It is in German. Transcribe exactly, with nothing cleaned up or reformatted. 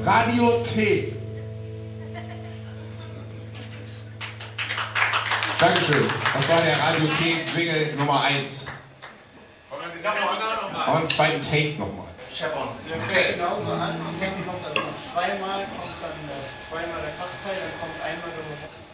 Radio T. Dankeschön. Das war der Radio T-Jingle Nummer eins. Aber einen zweiten Take nochmal. Chevron. Der fängt genauso an. Hinten kommt also noch zweimal, kommt dann zweimal der Kraftteil, dann kommt einmal der